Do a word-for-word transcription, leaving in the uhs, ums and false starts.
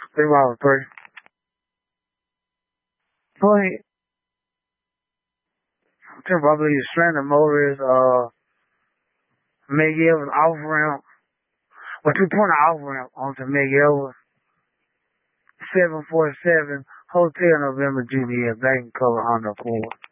Three miles three. Point. I believe stranded motorist, uh, Meg Evans off ramp. Well, two point off ramp onto Meg Evans. seven four seven Hotel November Juliet, black and color Honda Accord.